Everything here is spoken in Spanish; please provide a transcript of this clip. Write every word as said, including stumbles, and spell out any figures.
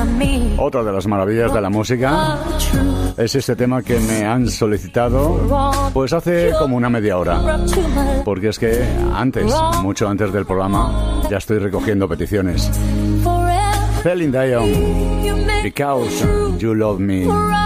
Otra de las maravillas de la música es este tema que me han solicitado pues hace como una media hora, porque es que antes, mucho antes del programa, ya estoy recogiendo peticiones. Celine Dion, Because You Love Me.